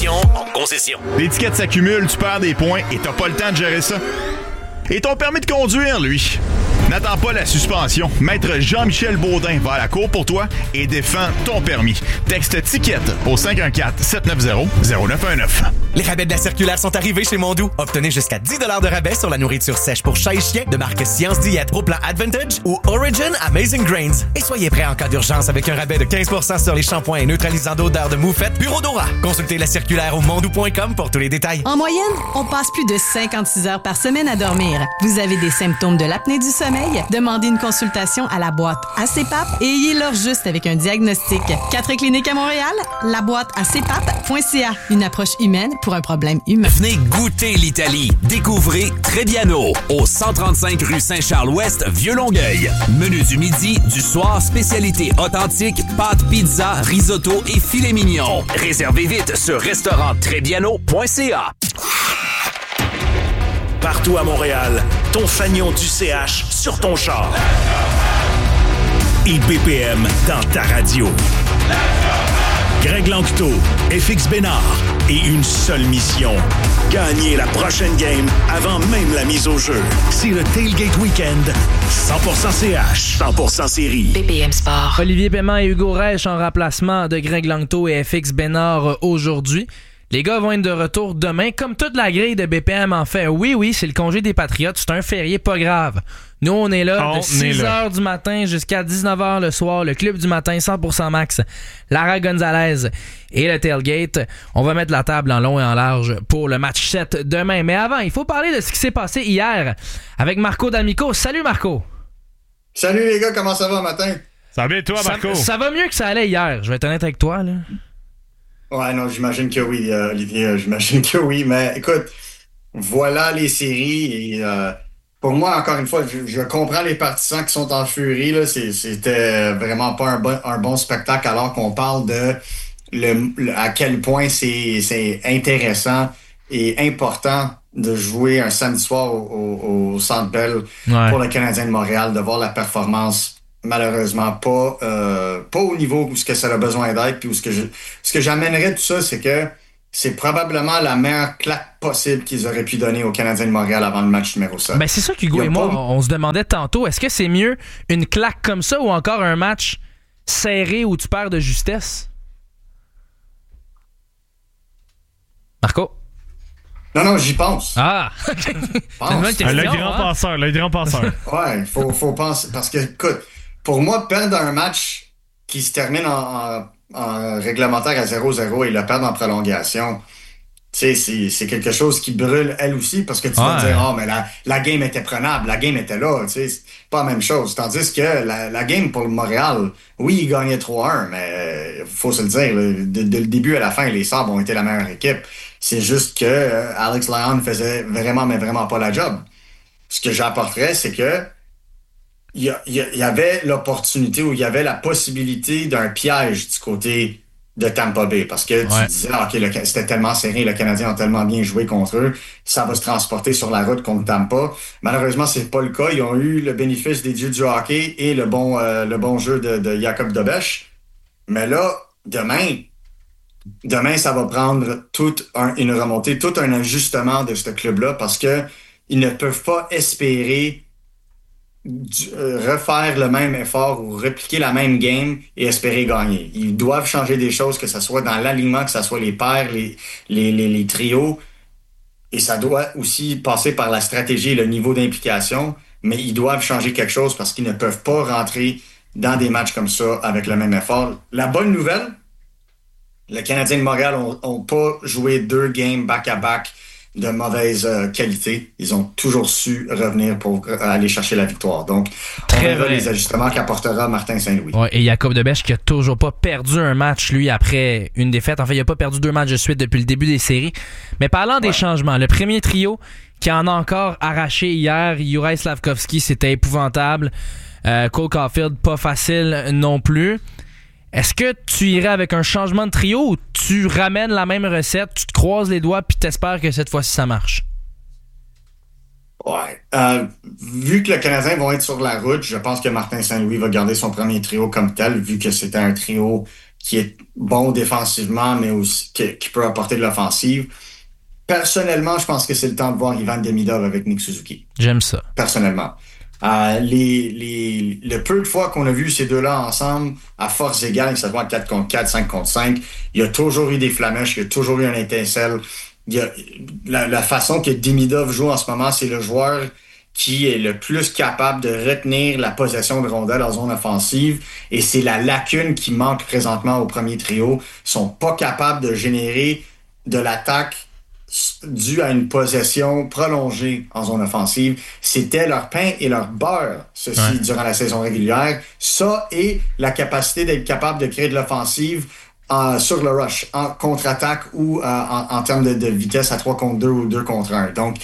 soumission en concession. Les tickets s'accumulent, tu perds des points et t'as pas le temps de gérer ça. Et ton permis de conduire, lui? N'attends pas la suspension. Maître Jean-Michel Baudin va à la cour pour toi et défend ton permis. Texte TICKET au 514-790-0919. Les rabais de la circulaire sont arrivés chez Mondou. Obtenez jusqu'à 10 $ de rabais sur la nourriture sèche pour chat et chien de marque Science Diète au plan Advantage ou Origin Amazing Grains. Et soyez prêts en cas d'urgence avec un rabais de 15% sur les shampoings et neutralisants d'odeur de moufette Bureau d'Ora. Consultez la circulaire au mondou.com pour tous les détails. En moyenne, on passe plus de 56 heures par semaine à dormir. Vous avez des symptômes de l'apnée du sommeil? Demandez une consultation à la boîte ACPAP et ayez-leur juste avec un diagnostic. 4 cliniques à Montréal, la boîte acpap.ca. Une approche humaine pour un problème humain. Venez goûter l'Italie. Découvrez Trebbiano au 135 rue Saint-Charles-Ouest, Vieux-Longueuil. Menu du midi, du soir, spécialité authentique, pâtes, pizza, risotto et filet mignon. Réservez vite sur restauranttrebbiano.ca. Partout à Montréal, ton fanion du CH sur ton char. Et BPM dans ta radio. Greg Lanctot, FX Bénard et une seule mission. Gagner la prochaine game avant même la mise au jeu. C'est le Tailgate Weekend. 100% CH, 100% série. BPM Sport. Olivier Paiement et Hugo Reich en remplacement de Greg Lanctot et FX Bénard aujourd'hui. Les gars vont être de retour demain, comme toute la grille de BPM en fait. Oui, c'est le congé des Patriotes, c'est un férié pas grave. Nous, on est là de 6h du matin jusqu'à 19h le soir. Le club du matin, 100% max. Lara Gonzalez et le Tailgate. On va mettre la table en long et en large pour le match 7 demain. Mais avant, il faut parler de ce qui s'est passé hier avec Marco D'Amico. Salut Marco! Salut les gars, comment ça va matin? Ça va bien toi, Marco? Ça va mieux que ça allait hier, je vais être honnête avec toi, là. Ouais, non, j'imagine que oui, Olivier, j'imagine que oui. Mais écoute, voilà les séries. Et pour moi, encore une fois, je comprends les partisans qui sont en furie. Là. C'était vraiment pas un bon spectacle alors qu'on parle de à quel point c'est intéressant et important de jouer un samedi soir au Centre Bell pour le Canadien de Montréal, de voir la performance malheureusement pas au niveau où ce que ça a besoin d'être. Puis ce que j'amènerais de tout ça, c'est que c'est probablement la meilleure claque possible qu'ils auraient pu donner aux Canadiens de Montréal avant le match numéro 7. Ben c'est ça qu'Hugo et moi, on se demandait tantôt, est-ce que c'est mieux une claque comme ça ou encore un match serré où tu perds de justesse? Marco? Non, j'y pense. Ah! Le grand penseur. Ouais, faut penser. Parce que, écoute, pour moi, perdre un match qui se termine en réglementaire à 0-0 et le perdre en prolongation, tu sais, c'est quelque chose qui brûle elle aussi parce que tu vas te dire, mais la game était prenable, la game était là, tu sais, c'est pas la même chose. Tandis que la game pour le Montréal, oui, ils gagnaient 3-1, mais faut se le dire, de le début à la fin, les Sabres ont été la meilleure équipe. C'est juste que Alex Lyon faisait vraiment pas la job. Ce que j'apporterais, c'est que il y avait l'opportunité ou il y avait la possibilité d'un piège du côté de Tampa Bay. Parce que tu disais, OK, c'était tellement serré, le Canadien a tellement bien joué contre eux, ça va se transporter sur la route contre Tampa. Malheureusement, c'est pas le cas. Ils ont eu le bénéfice des dieux du hockey et le bon jeu de Jacob Dobeš. Mais là, demain, ça va prendre une remontée, tout un ajustement de ce club-là parce que ils ne peuvent pas espérer refaire le même effort ou répliquer la même game et espérer gagner. Ils doivent changer des choses, que ce soit dans l'alignement, que ce soit les paires, les trios. Et ça doit aussi passer par la stratégie et le niveau d'implication. Mais ils doivent changer quelque chose parce qu'ils ne peuvent pas rentrer dans des matchs comme ça avec le même effort. La bonne nouvelle, le Canadien de Montréal ont pas joué 2 games back-à-back de mauvaise qualité. Ils ont toujours su revenir pour aller chercher la victoire. Donc, on verra les ajustements qu'apportera Martin Saint-Louis. Ouais, et Jacob Dobeš qui a toujours pas perdu un match, lui, après une défaite. En fait, il a pas perdu 2 matchs de suite depuis le début des séries. Mais parlant des changements, le premier trio qui en a encore arraché hier, Juraj Slafkovský, c'était épouvantable. Cole Caulfield, pas facile non plus. Est-ce que tu irais avec un changement de trio ou tu ramènes la même recette, tu te croises les doigts puis t'espères que cette fois-ci ça marche? Ouais. Vu que les Canadiens vont être sur la route, je pense que Martin Saint-Louis va garder son premier trio comme tel, vu que c'était un trio qui est bon défensivement, mais aussi qui peut apporter de l'offensive. Personnellement, je pense que c'est le temps de voir Ivan Demidov avec Nick Suzuki. J'aime ça. Personnellement. Le peu de fois qu'on a vu ces deux-là ensemble, à force égale, que ce soit 4 contre 4, 5 contre 5, il y a toujours eu des flamèches, il y a toujours eu un étincelle. Il y a, la façon que Demidov joue en ce moment, c'est le joueur qui est le plus capable de retenir la possession de rondelle en zone offensive, et c'est la lacune qui manque présentement au premier trio. Ils sont pas capables de générer de l'attaque dû à une possession prolongée en zone offensive. C'était leur pain et leur beurre, ceci, durant la saison régulière. Ça et la capacité d'être capable de créer de l'offensive sur le rush, en contre-attaque ou en termes de vitesse à 3 contre 2 ou 2 contre 1. Donc,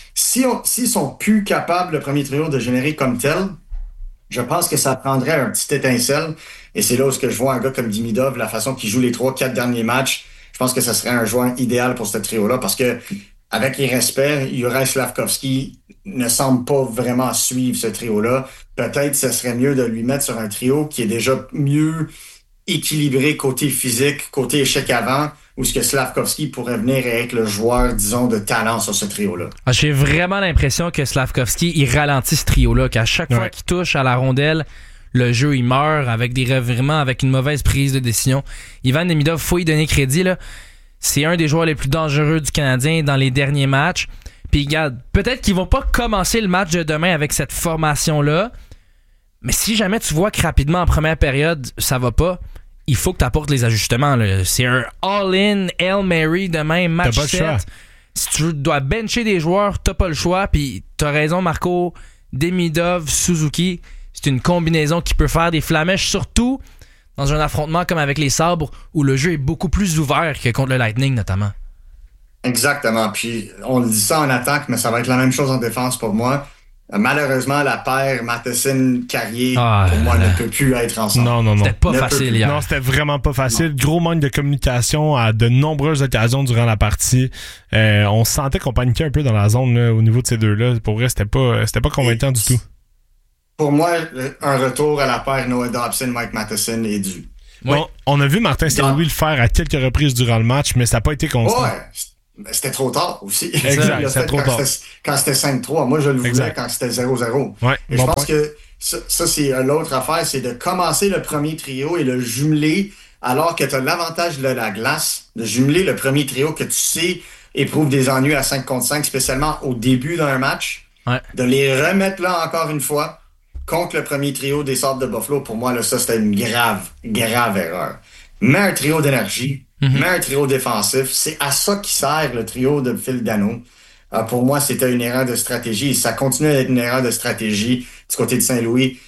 s'ils sont plus capables, le premier trio, de générer comme tel, je pense que ça prendrait un petit étincelle. Et c'est là où je vois un gars comme Demidov, la façon qu'il joue les 3-4 derniers matchs. Je pense que ça serait un joueur idéal pour ce trio-là parce que, avec les respects, Juraj Slafkovský ne semble pas vraiment suivre ce trio-là. Peut-être ce serait mieux de lui mettre sur un trio qui est déjà mieux équilibré côté physique, côté échec avant, où ce que Slafkovský pourrait venir et être le joueur, disons, de talent sur ce trio-là. J'ai vraiment l'impression que Slafkovský, il ralentit ce trio-là, qu'à chaque fois qu'il touche à la rondelle, le jeu, il meurt avec des revirements, avec une mauvaise prise de décision. Ivan Demidov, faut y donner crédit, là. C'est un des joueurs les plus dangereux du Canadien dans les derniers matchs. Puis regarde, peut-être qu'ils vont pas commencer le match de demain avec cette formation-là, mais si jamais tu vois que rapidement en première période, ça va pas, il faut que tu apportes les ajustements, là. C'est un all-in, Hail Mary demain, match 7. Si tu dois bencher des joueurs, t'as pas le choix. Puis t'as raison, Marco, Demidov, Suzuki, c'est une combinaison qui peut faire des flamèches, surtout dans un affrontement comme avec les Sabres, où le jeu est beaucoup plus ouvert que contre le Lightning, notamment. Exactement. Puis, on le dit ça en attaque, mais ça va être la même chose en défense pour moi. Malheureusement, la paire Matheson-Carrier, pour moi, ne peut plus être ensemble. Non. C'était pas facile hier. Non, c'était vraiment pas facile. Non. Gros manque de communication à de nombreuses occasions durant la partie. On sentait qu'on paniquait un peu dans la zone là, au niveau de ces deux-là. Pour vrai, c'était pas convaincant du tout. Pour moi, un retour à la paire Noah Dobson-Mike Matheson est dû. Oui. Bon, on a vu Martin Saint-Louis le faire à quelques reprises durant le match, mais ça n'a pas été constant. Ouais, c'était trop tard aussi. Exact, c'était trop tard. Quand c'était 5-3, moi je le voulais quand c'était 0-0. Ouais, et je pense que ça c'est l'autre affaire, c'est de commencer le premier trio et le jumeler alors que tu as l'avantage de la glace, de jumeler le premier trio que tu sais éprouve des ennuis à 5 contre 5, spécialement au début d'un match. Ouais. De les remettre là encore une fois contre le premier trio des Sabres de Buffalo, pour moi, là, ça, c'était une grave erreur. Mets un trio d'énergie, mets un trio défensif. C'est à ça qui sert le trio de Phil Danault. Pour moi, c'était une erreur de stratégie et ça continue d'être une erreur de stratégie du côté de Saint-Louis.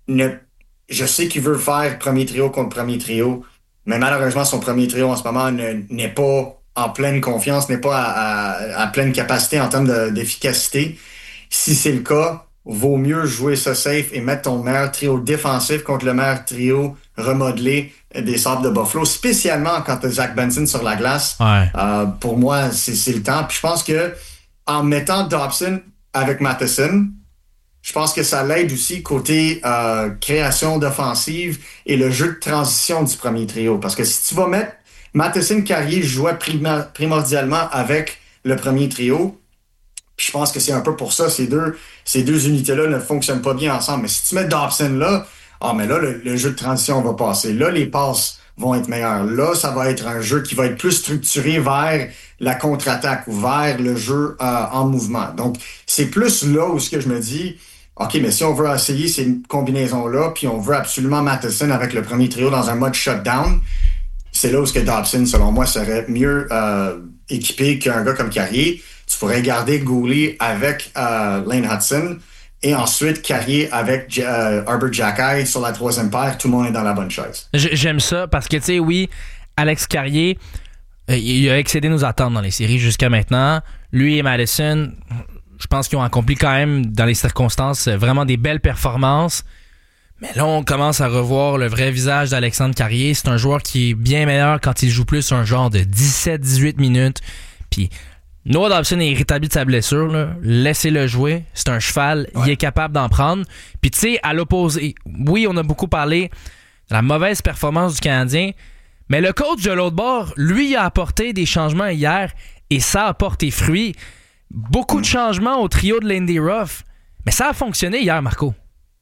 Je sais qu'il veut faire premier trio contre premier trio, mais malheureusement, son premier trio en ce moment n'est pas en pleine confiance, n'est pas à pleine capacité en termes d'efficacité. Si c'est le cas, vaut mieux jouer ça safe et mettre ton meilleur trio défensif contre le meilleur trio remodelé des Sabres de Buffalo, spécialement quand tu as Zach Benson sur la glace. Ouais. Pour moi, c'est le temps. Puis je pense que en mettant Dobson avec Matheson, je pense que ça l'aide aussi côté création d'offensive et le jeu de transition du premier trio. Parce que si tu vas mettre Matheson-Carrier jouait primordialement avec le premier trio, je pense que c'est un peu pour ça, ces deux unités-là ne fonctionnent pas bien ensemble. Mais si tu mets Dobson là, mais là, le jeu de transition va passer. Là, les passes vont être meilleures. Là, ça va être un jeu qui va être plus structuré vers la contre-attaque ou vers le jeu en mouvement. Donc, c'est plus là où ce que je me dis, OK, mais si on veut essayer ces combinaisons-là, puis on veut absolument Matheson avec le premier trio dans un mode shutdown, c'est là où ce que Dobson, selon moi, serait mieux équipé qu'un gars comme Carrier. Tu pourrais garder Goulet avec Lane Hudson et ensuite Carrier avec Arbor Xhekaj sur la troisième paire. Tout le monde est dans la bonne chaise. J'aime ça parce que, tu sais, oui, Alex Carrier, il a excédé nos attentes dans les séries jusqu'à maintenant. Lui et Madison, je pense qu'ils ont accompli quand même, dans les circonstances, vraiment des belles performances. Mais là, on commence à revoir le vrai visage d'Alexandre Carrier. C'est un joueur qui est bien meilleur quand il joue plus un genre de 17-18 minutes. Puis Noah Dobson est rétabli de sa blessure, là. Laissez-le jouer. C'est un cheval. Ouais. Il est capable d'en prendre. Puis tu sais, à l'opposé, oui, on a beaucoup parlé de la mauvaise performance du Canadien, Mais le coach de l'autre bord, lui, a apporté des changements hier et ça a porté fruit. Beaucoup de changements au trio de Lindy Ruff. Mais ça a fonctionné hier, Marco.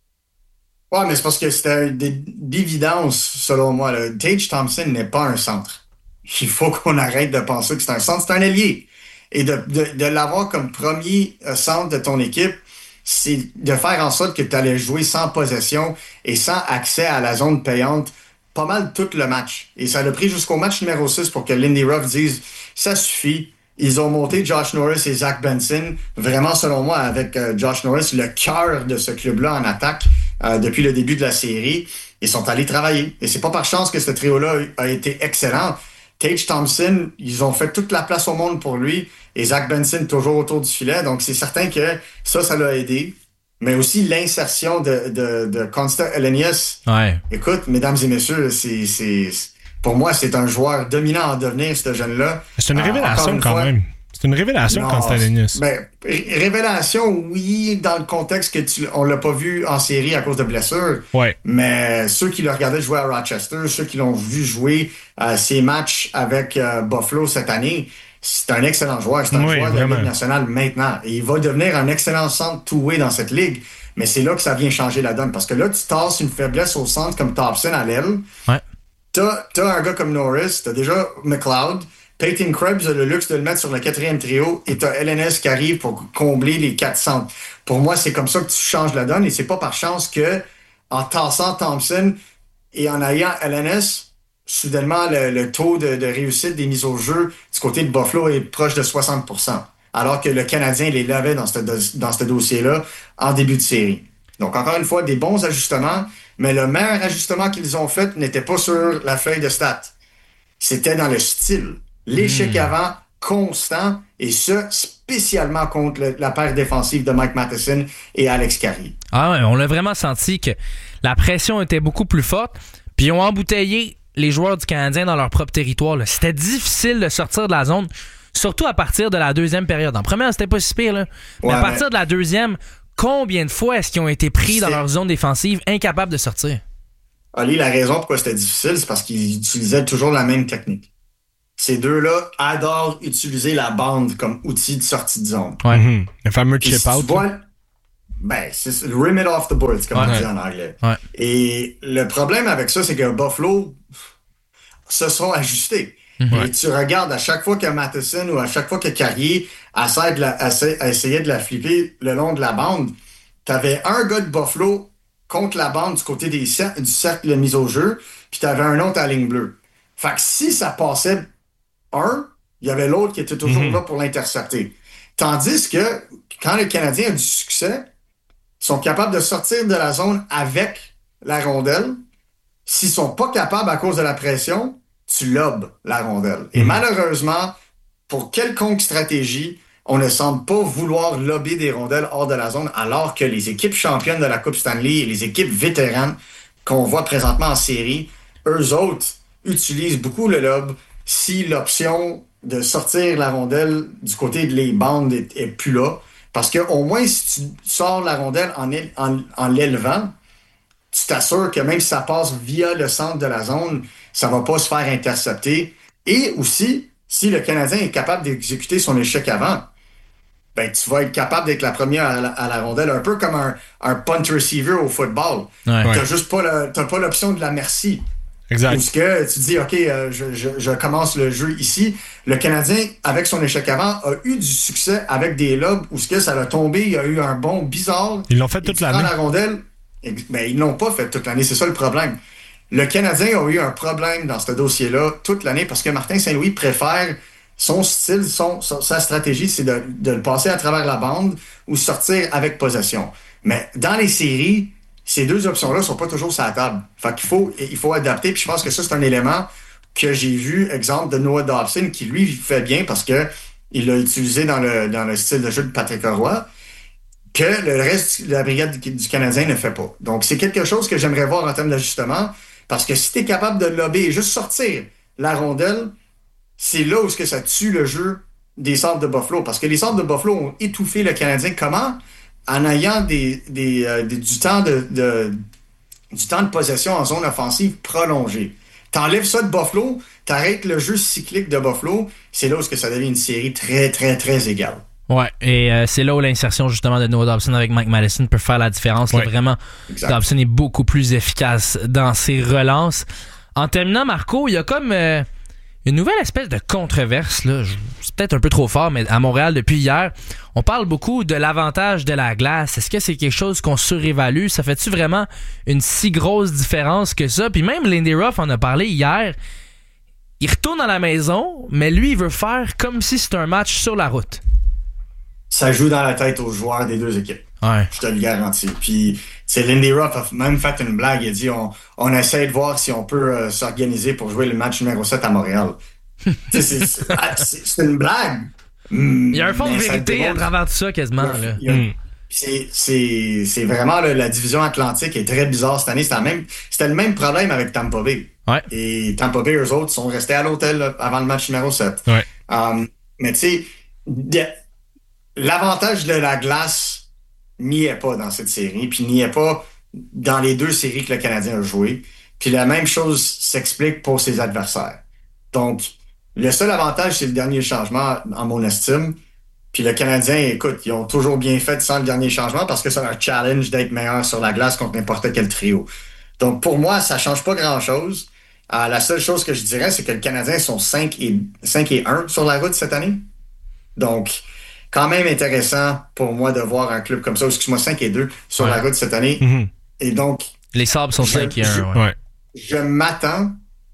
Ouais, mais c'est parce que c'était d'évidence, selon moi. Là. Tage Thompson n'est pas un centre. Il faut qu'on arrête de penser que c'est un centre. C'est un ailier. Et de l'avoir comme premier centre de ton équipe, c'est de faire en sorte que tu allais jouer sans possession et sans accès à la zone payante pas mal tout le match. Et ça l'a pris jusqu'au match numéro 6 pour que Lindy Ruff dise « ça suffit ». Ils ont monté Josh Norris et Zach Benson, vraiment selon moi avec Josh Norris, le cœur de ce club-là en attaque depuis le début de la série. Ils sont allés travailler. Et c'est pas par chance que ce trio-là a été excellent. Tage Thompson, ils ont fait toute la place au monde pour lui. Et Zach Benson toujours autour du filet. Donc c'est certain que ça l'a aidé. Mais aussi l'insertion de Konsta Elenius. Ouais. Écoute, mesdames et messieurs, pour moi, c'est un joueur dominant en devenir, ce jeune-là. C'est une révélation quand même. C'est une révélation, Konsta Elenius. Ben, révélation, oui, dans le contexte que on l'a pas vu en série à cause de blessures. Ouais. Mais ceux qui le regardaient jouer à Rochester, ceux qui l'ont vu jouer ses matchs avec Buffalo cette année, c'est un excellent joueur. C'est un joueur de la Ligue nationale maintenant. Et il va devenir un excellent centre two-way dans cette ligue. Mais c'est là que ça vient changer la donne. Parce que là, tu tasses une faiblesse au centre comme Thompson à l'aile. Ouais. T'as un gars comme Norris, t'as déjà McLeod. Peyton Krebs a le luxe de le mettre sur le 4e trio et t'as LNS qui arrive pour combler les 4 centres. Pour moi, c'est comme ça que tu changes la donne et c'est pas par chance que en tassant Thompson et en ayant LNS, soudainement, le taux de réussite des mises au jeu du côté de Buffalo est proche de 60%. Alors que le Canadien les lavait dans ce dossier-là en début de série. Donc, encore une fois, des bons ajustements, mais le meilleur ajustement qu'ils ont fait n'était pas sur la feuille de stats. C'était dans le style. L'échec avant, constant, et ce, spécialement contre la paire défensive de Mike Matheson et Alex Carey. Ah ouais, on a vraiment senti que la pression était beaucoup plus forte, puis ils ont embouteillé les joueurs du Canadien dans leur propre territoire. Là. C'était difficile de sortir de la zone, surtout à partir de la deuxième période. En première, c'était pas si pire, là. Mais à partir de la deuxième, combien de fois est-ce qu'ils ont été pris dans leur zone défensive, incapables de sortir? Ali, la raison pourquoi c'était difficile, c'est parce qu'ils utilisaient toujours la même technique. Ces deux-là adorent utiliser la bande comme outil de sortie de zone. Ouais. Le fameux chip-out. C'est le rim it off the boards, comme on dit en anglais. Ouais. Et le problème avec ça, c'est que Buffalo se sont ajustés. Et tu regardes à chaque fois que Matheson ou à chaque fois que Carrier essayait de la flipper le long de la bande, t'avais un gars de Buffalo contre la bande du côté du cercle de mise au jeu, puis t'avais un autre à ligne bleue. Fait que si ça passait il y avait l'autre qui était toujours là pour l'intercepter. Tandis que quand le Canadien a du succès, ils sont capables de sortir de la zone avec la rondelle. S'ils sont pas capables à cause de la pression, tu lobes la rondelle. Et malheureusement, pour quelconque stratégie, on ne semble pas vouloir lober des rondelles hors de la zone, alors que les équipes championnes de la Coupe Stanley et les équipes vétéranes qu'on voit présentement en série, eux autres utilisent beaucoup le lob si l'option de sortir la rondelle du côté de les bandes est plus là. Parce que au moins, si tu sors la rondelle en l'élevant, tu t'assures que même si ça passe via le centre de la zone, ça va pas se faire intercepter. Et aussi, si le Canadien est capable d'exécuter son échec avant, ben tu vas être capable d'être la première à la rondelle, un peu comme un punt receiver au football. Ouais. T'as juste pas l'option de la merci. Exact. Où ce que tu dis, OK, je commence le jeu ici. Le Canadien, avec son échec avant, a eu du succès avec des lobes où ce que ça a tombé, il y a eu un bond bizarre. Ils l'ont fait toute l'année. La rondelle, mais ils l'ont pas fait toute l'année, c'est ça le problème. Le Canadien a eu un problème dans ce dossier-là toute l'année parce que Martin Saint-Louis préfère son style, sa stratégie, c'est de le passer à travers la bande ou sortir avec possession. Mais dans les séries, ces deux options-là sont pas toujours sur la table. Fait qu'il faut adapter. Puis je pense que ça, c'est un élément que j'ai vu, exemple, de Noah Dobson, qui lui fait bien parce que il l'a utilisé dans le style de jeu de Patrick Roy, que le reste de la brigade du Canadien ne fait pas. Donc, c'est quelque chose que j'aimerais voir en termes d'ajustement, parce que si tu es capable de lober et juste sortir la rondelle, c'est là où est-ce que ça tue le jeu des Sabres de Buffalo. Parce que les Sabres de Buffalo ont étouffé le Canadien. Comment? En ayant du temps de possession en zone offensive prolongée. T'enlèves ça de Buffalo, t'arrêtes le jeu cyclique de Buffalo, c'est là où ça devient une série très, très, très égale. Ouais, et c'est là où l'insertion justement de Noah Dobson avec Mike Madison peut faire la différence. Ouais. Là, vraiment, exact. Dobson est beaucoup plus efficace dans ses relances. En terminant, Marco, il y a comme une nouvelle espèce de controverse, là. C'est peut-être un peu trop fort, mais à Montréal, depuis hier, on parle beaucoup de l'avantage de la glace. Est-ce que c'est quelque chose qu'on surévalue? Ça fait-tu vraiment une si grosse différence que ça? Puis même Lindy Ruff en a parlé hier. Il retourne à la maison, mais lui, il veut faire comme si c'était un match sur la route. Ça joue dans la tête aux joueurs des deux équipes. Ouais. Je te le garantis. Puis, Lindy Ruff a même fait une blague. Il a dit, on essaie de voir si on peut s'organiser pour jouer le match numéro 7 à Montréal. c'est une blague. Il y a un fond de vérité à travers tout ça, quasiment. C'est vraiment la division Atlantique est très bizarre cette année. C'était le même problème avec Tampa Bay. Ouais. Et Tampa Bay, eux autres, sont restés à l'hôtel avant le match numéro 7. Ouais. Mais tu sais, l'avantage de la glace n'y est pas dans cette série, puis n'y est pas dans les deux séries que le Canadien a jouées. Puis la même chose s'explique pour ses adversaires. Donc, le seul avantage, c'est le dernier changement, en mon estime. Puis le Canadien, écoute, ils ont toujours bien fait sans le dernier changement parce que c'est un challenge d'être meilleur sur la glace contre n'importe quel trio. Donc, pour moi, ça change pas grand-chose. La seule chose que je dirais, c'est que le Canadien sont 5-1 sur la route cette année. Donc, quand même intéressant pour moi de voir un club comme ça, 5-2 sur la route cette année. Mm-hmm. Et donc... Les Sabres sont 5-1. Ouais. Je m'attends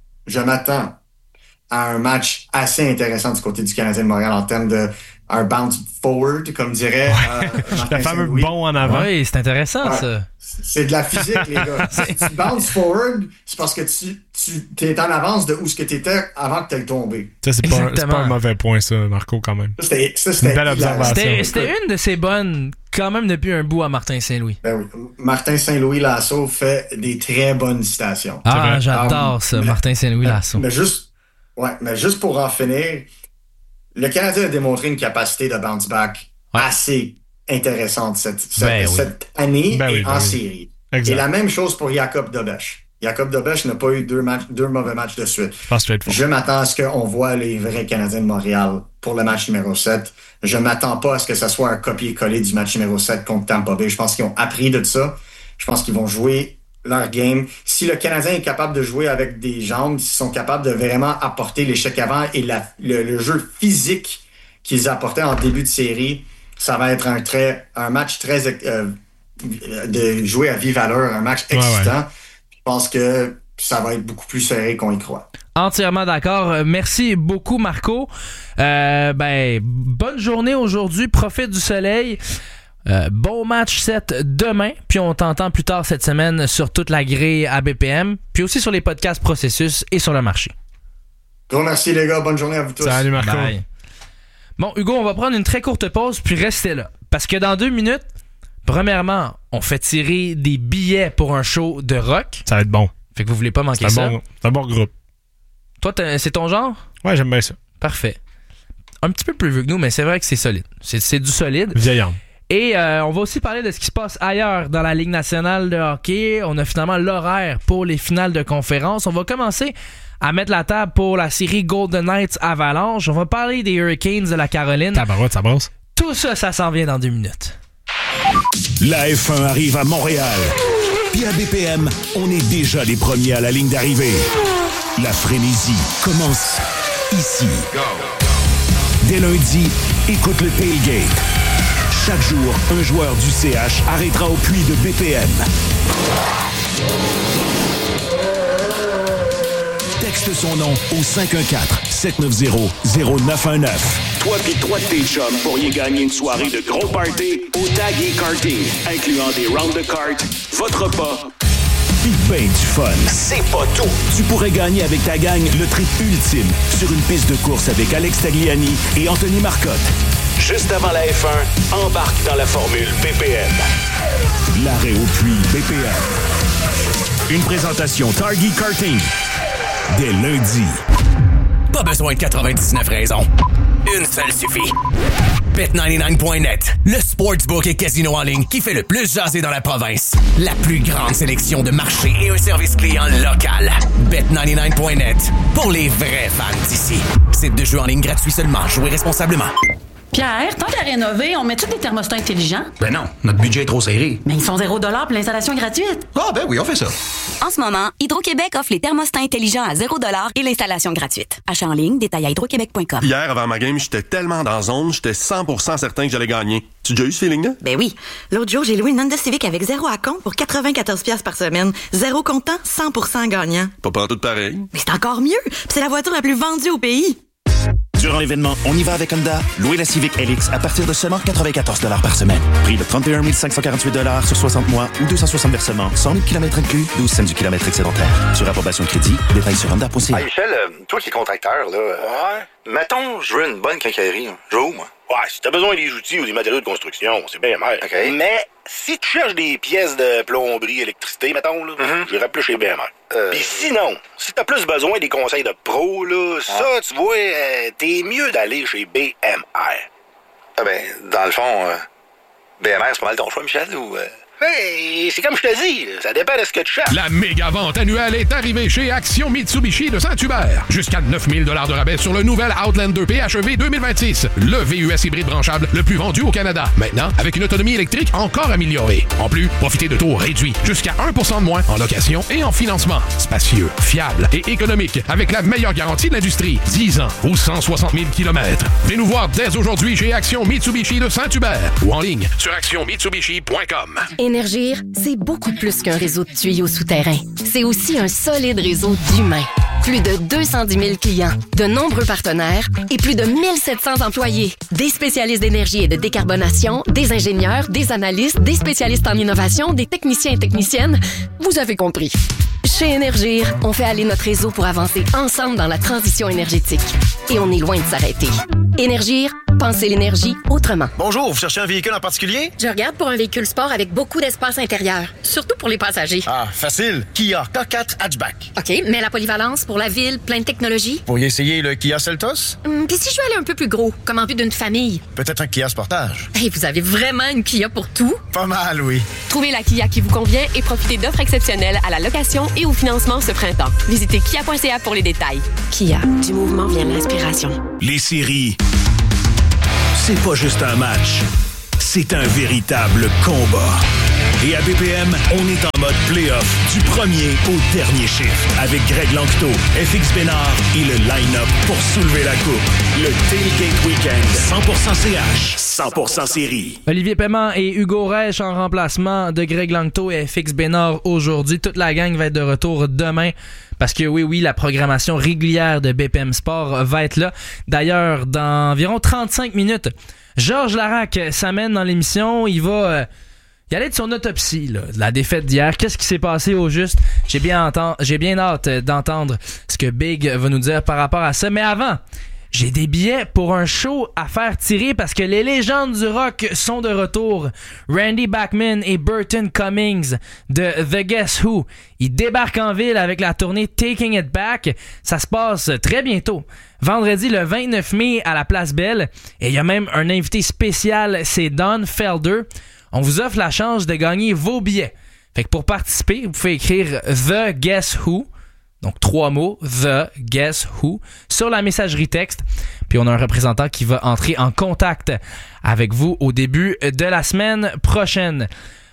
à un match assez intéressant du côté du Canadien de Montréal en termes de un bounce forward, comme dirait le fameux bond en avant. Oui, c'est intéressant, ça. C'est de la physique, les gars. Si tu bounce forward, c'est parce que tu es en avance de où ce que tu étais avant que tu aies tombé. Ça, c'est pas un mauvais point, ça, Marco, quand même. C'était une belle observation. C'était une de ces bonnes, quand même, depuis un bout à Martin Saint-Louis. Ben oui. Martin Saint-Louis Lasso fait des très bonnes citations. Ah, j'adore ça, Martin Saint-Louis Lasso. Mais juste pour en finir, le Canadien a démontré une capacité de bounce back assez intéressante cette année en série. Exact. Et la même chose pour Jakub Dobeš. Jakub Dobeš n'a pas eu deux mauvais matchs de suite. Je m'attends à ce qu'on voit les vrais Canadiens de Montréal pour le match numéro 7. Je m'attends pas à ce que ça soit un copier-coller du match numéro 7 contre Tampa Bay. Je pense qu'ils ont appris de ça. Je pense qu'ils vont jouer leur game. Si le Canadien est capable de jouer avec des jambes, s'ils sont capables de vraiment apporter l'échec avant et le jeu physique qu'ils apportaient en début de série, ça va être un match très de jouer à vive allure, un match excitant. Ouais. Je pense que ça va être beaucoup plus serré qu'on y croit. Entièrement d'accord. Merci beaucoup, Marco. Bonne journée aujourd'hui. Profite du soleil. Bon match 7 demain, puis on t'entend plus tard cette semaine sur toute la grille à BPM, puis aussi sur les podcasts Processus et sur le marché. Gros merci les gars, bonne journée à vous tous. Salut Marco. Bye. Bon Hugo, on va prendre une très courte pause, puis restez là, parce que dans 2 minutes, premièrement, on fait tirer des billets pour un show de rock. Ça va être bon. Fait que vous voulez pas manquer ça. C'est un bon groupe. Toi, c'est ton genre? Ouais, j'aime bien ça. Parfait. Un petit peu plus vieux que nous, mais c'est vrai que c'est solide. C'est du solide. Vieillard. Et on va aussi parler de ce qui se passe ailleurs dans la Ligue nationale de hockey. On a finalement l'horaire pour les finales de conférence. On va commencer à mettre la table pour la série Golden Knights Avalanche. On va parler des Hurricanes de la Caroline. Tabarouette, ça brasse. Tout ça, ça s'en vient dans 2 minutes. La F1 arrive à Montréal. Puis à BPM, on est déjà les premiers à la ligne d'arrivée. La frénésie commence ici. Dès lundi, écoute le tailgate. Chaque jour, un joueur du CH arrêtera au puits de BPM. Texte son nom au 514-790-0919. Toi pis 3 de tes chums pourriez gagner une soirée de gros party au Tag et Karting, incluant des rounds de kart, votre repas, pis ben du fun. C'est pas tout! Tu pourrais gagner avec ta gang le trip ultime sur une piste de course avec Alex Tagliani et Anthony Marcotte. Juste avant la F1, embarque dans la formule BPM. L'arrêt au puits BPM. Une présentation Target Karting. Dès lundi. Pas besoin de 99 raisons. Une seule suffit. Bet99.net, le sportsbook et casino en ligne qui fait le plus jaser dans la province. La plus grande sélection de marchés et un service client local. Bet99.net, pour les vrais fans d'ici. Site de jeu en ligne gratuit seulement. Jouez responsablement. Pierre, tant qu'à rénover, on met-tu des thermostats intelligents? Ben non, notre budget est trop serré. Mais ils font 0$ pour l'installation gratuite. Ah ben oui, on fait ça. En ce moment, Hydro-Québec offre les thermostats intelligents à 0$ et l'installation gratuite. Achat en ligne, détail à hydroquebec.com. Hier, avant ma game, j'étais tellement dans la zone, j'étais 100% certain que j'allais gagner. Tu as déjà eu ce feeling-là? Ben oui. L'autre jour, j'ai loué une Honda Civic avec 0 à compte pour 94$ par semaine. 0 comptant, 100% gagnant. Pas partout pareil. Mais c'est encore mieux. Puis c'est la voiture la plus vendue au pays. Durant l'événement On y va avec Honda, louez la Civic LX à partir de seulement 94$ par semaine. Prix de 31 548$ sur 60 mois ou 260 versements, 100 000 km inclus, 12 cents du kilomètre excédentaire. Sur approbation de crédit, détails sur honda.ca. Hey Michel, toi qui es contracteur, là, mettons, je veux une bonne quincaillerie. Je veux où, moi? Ouais, si t'as besoin des outils ou des matériaux de construction, c'est bien BMR. OK. Mais si tu cherches des pièces de plomberie, électricité, mettons, là, j'irais plus chez BMR. Puis sinon, si t'as plus besoin des conseils de pro, là, ça, tu vois, t'es mieux d'aller chez BMR. Ah ben, dans le fond, BMR, c'est pas mal ton choix, Michel, ou... Hey, c'est comme je te dis, ça dépend de ce que tu cherches. La méga vente annuelle est arrivée chez Action Mitsubishi de Saint-Hubert. Jusqu'à 9 000 $ de rabais sur le nouvel Outlander PHEV 2026. Le VUS hybride branchable le plus vendu au Canada. Maintenant, avec une autonomie électrique encore améliorée. En plus, profitez de taux réduits jusqu'à 1% de moins en location et en financement. Spacieux, fiable et économique avec la meilleure garantie de l'industrie. 10 ans ou 160 000 km. Venez nous voir dès aujourd'hui chez Action Mitsubishi de Saint-Hubert ou en ligne sur actionmitsubishi.com. Énergir, c'est beaucoup plus qu'un réseau de tuyaux souterrains. C'est aussi un solide réseau d'humains. Plus de 210 000 clients, de nombreux partenaires et plus de 1700 employés. Des spécialistes d'énergie et de décarbonation, des ingénieurs, des analystes, des spécialistes en innovation, des techniciens et techniciennes. Vous avez compris. Chez Énergir, on fait aller notre réseau pour avancer ensemble dans la transition énergétique. Et on est loin de s'arrêter. Énergir, pensez l'énergie autrement. Bonjour, vous cherchez un véhicule en particulier? Je regarde pour un véhicule sport avec beaucoup d'espace intérieur, surtout pour les passagers. Ah, facile. Kia K4 Hatchback. OK, mais la polyvalence pour la ville, plein de technologies? Vous pourriez essayer le Kia Seltos? Puis si je veux aller un peu plus gros, comme en vue d'une famille? Peut-être un Kia Sportage. Hey, vous avez vraiment une Kia pour tout? Pas mal, oui. Trouvez la Kia qui vous convient et profitez d'offres exceptionnelles à la location et au financement ce printemps. Visitez kia.ca pour les détails. Kia, du mouvement vient l'inspiration. Les séries, c'est pas juste un match, c'est un véritable combat. Et à BPM, on est en mode play-off du premier au dernier chiffre avec Greg Lanctot, FX Bénard et le line-up pour soulever la coupe. Le Tailgate Weekend, 100% CH, 100% série. Olivier Paiement et Hugo Reich en remplacement de Greg Lanctot et FX Bénard aujourd'hui. Toute la gang va être de retour demain. Parce que oui, la programmation régulière de BPM Sport va être là. D'ailleurs, dans environ 35 minutes, Georges Larac s'amène dans l'émission. Il va y aller de son autopsie là, de la défaite d'hier. Qu'est-ce qui s'est passé au juste? J'ai bien hâte d'entendre ce que Big va nous dire par rapport à ça. Mais avant, j'ai des billets pour un show à faire tirer parce que les légendes du rock sont de retour. Randy Bachman et Burton Cummings de The Guess Who. Ils débarquent en ville avec la tournée Taking It Back. Ça se passe très bientôt. Vendredi le 29 mai à la Place Belle. Et il y a même un invité spécial, c'est Don Felder. On vous offre la chance de gagner vos billets. Fait que pour participer, vous pouvez écrire The Guess Who. Donc, 3 mots, The Guess Who, sur la messagerie texte. Puis on a un représentant qui va entrer en contact avec vous au début de la semaine prochaine.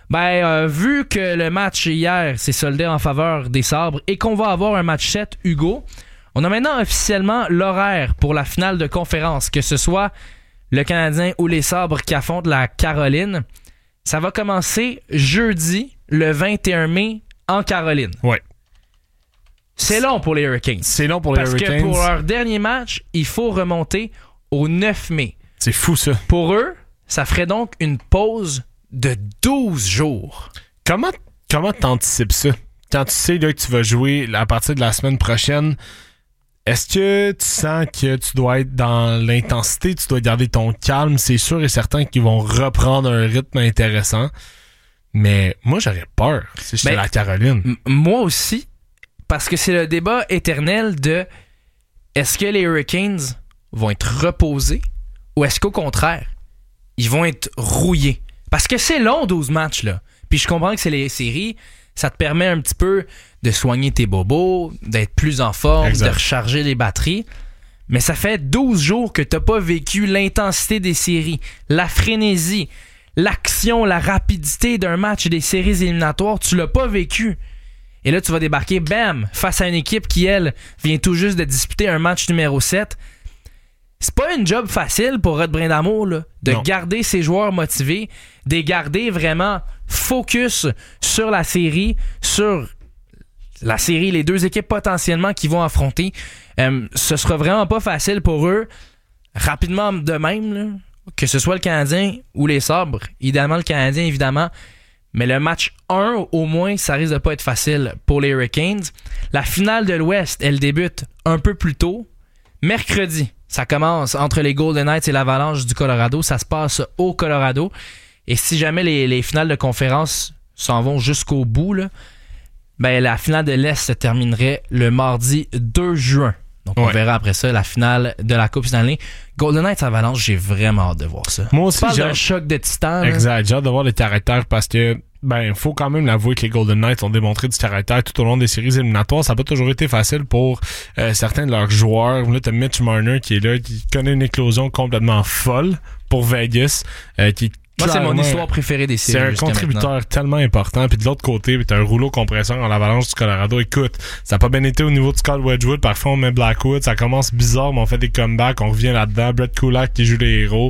Vu que le match hier s'est soldé en faveur des Sabres et qu'on va avoir un match 7, Hugo, on a maintenant officiellement l'horaire pour la finale de conférence, que ce soit le Canadien ou les Sabres qui affrontent la Caroline. Ça va commencer jeudi, le 21 mai, en Caroline. Ouais. C'est long pour les Hurricanes. C'est long pour les Hurricanes. Parce que pour leur dernier match, il faut remonter au 9 mai. C'est fou, ça. Pour eux, ça ferait donc une pause de 12 jours. Comment t'anticipes ça? Quand tu sais là, que tu vas jouer à partir de la semaine prochaine, est-ce que tu sens que tu dois être dans l'intensité, tu dois garder ton calme? C'est sûr et certain qu'ils vont reprendre un rythme intéressant. Mais moi, j'aurais peur si j'étais à la Caroline. Moi aussi. Parce que c'est le débat éternel de est-ce que les Hurricanes vont être reposés ou est-ce qu'au contraire, ils vont être rouillés? Parce que c'est long, 12 matchs, là. Puis je comprends que c'est les séries, ça te permet un petit peu de soigner tes bobos, d'être plus en forme, de recharger les batteries. Mais ça fait 12 jours que t'as pas vécu l'intensité des séries, la frénésie, l'action, la rapidité d'un match des séries éliminatoires. Tu l'as pas vécu. Et là, tu vas débarquer, bam, face à une équipe qui, elle, vient tout juste de disputer un match numéro 7. C'est pas une job facile pour Rod Brindamour, là, de garder ses joueurs motivés, de les garder vraiment focus sur la série, les deux équipes potentiellement qui vont affronter. Ce sera vraiment pas facile pour eux. Rapidement de même, là, que ce soit le Canadien ou les Sabres, idéalement le Canadien, évidemment. Mais le match 1, au moins, ça risque de pas être facile pour les Hurricanes. La finale de l'Ouest, elle débute un peu plus tôt. Mercredi, ça commence entre les Golden Knights et l'Avalanche du Colorado. Ça se passe au Colorado. Et si jamais les finales de conférence s'en vont jusqu'au bout, là, ben, la finale de l'Est se terminerait le mardi 2 juin. Donc, on verra après ça la finale de la Coupe Stanley. Golden Knights Avalanche, j'ai vraiment hâte de voir ça. Moi aussi, j'ai un choc de titan. Exact, j'ai hâte de voir les caractères parce que, ben, faut quand même l'avouer que les Golden Knights ont démontré du caractère tout au long des séries éliminatoires. Ça n'a pas toujours été facile pour certains de leurs joueurs. Là, t'as Mitch Marner qui est là, qui connaît une éclosion complètement folle pour Vegas, qui moi, c'est mon histoire préférée des séries. C'est un contributeur tellement important. Puis de l'autre côté, t'as un rouleau compresseur en l'Avalanche du Colorado. Écoute, ça n'a pas bien été au niveau de Scott Wedgwood. Parfois, on met Blackwood. Ça commence bizarre, mais on fait des comebacks. On revient là-dedans. Brett Kulak qui joue les héros.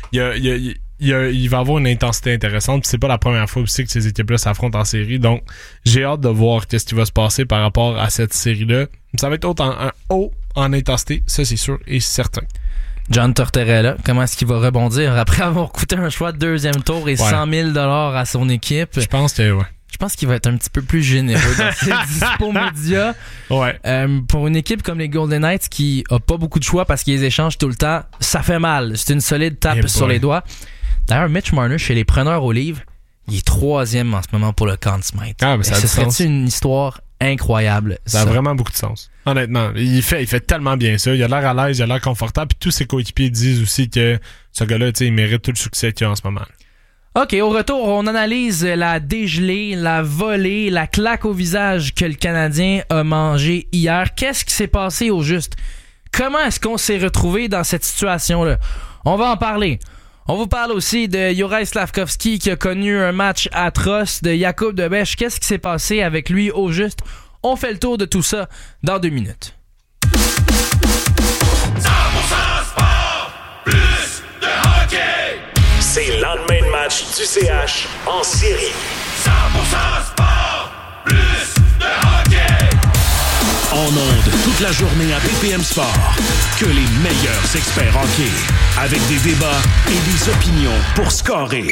Il va avoir une intensité intéressante. Puis c'est pas la première fois aussi que ces équipes-là s'affrontent en série. Donc, j'ai hâte de voir qu'est-ce qui va se passer par rapport à cette série-là. Ça va être haut en intensité. Ça, c'est sûr et certain. John Tortorella, comment est-ce qu'il va rebondir après avoir coûté un choix de deuxième tour et 100 000 $ à son équipe? Je pense qu'il va être un petit peu plus généreux dans ses dispos médias. Ouais. Pour une équipe comme les Golden Knights qui a pas beaucoup de choix parce qu'ils échangent tout le temps, ça fait mal. C'est une solide tape sur les doigts. D'ailleurs, Mitch Marner, chez les preneurs au livre, il est 3e en ce moment pour le Conn Smythe. Ah, mais ça ce serait une histoire incroyable. Ça a vraiment beaucoup de sens. Honnêtement, il fait tellement bien ça. Il a l'air à l'aise, il a l'air confortable. Puis tous ses coéquipiers disent aussi que ce gars-là, il mérite tout le succès qu'il a en ce moment. OK, au retour, on analyse la dégelée, la volée, la claque au visage que le Canadien a mangé hier. Qu'est-ce qui s'est passé au juste? Comment est-ce qu'on s'est retrouvé dans cette situation-là? On va en parler. On vous parle aussi de Juraj Slafkovský qui a connu un match atroce, de Jakub Dobeš. Qu'est-ce qui s'est passé avec lui au juste? On fait le tour de tout ça dans 2 minutes. 100% sport, plus de hockey. C'est le lendemain de match du CH en série. 100% sport, plus de hockey. En ondes toute la journée à BPM Sport. Que les meilleurs experts hockey. Avec des débats et des opinions pour scorer.